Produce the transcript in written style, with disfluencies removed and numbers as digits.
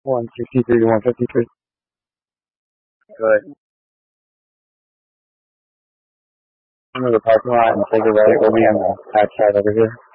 163 to 153. Good. Into the parking lot and take a right. We'll be on the back side over here.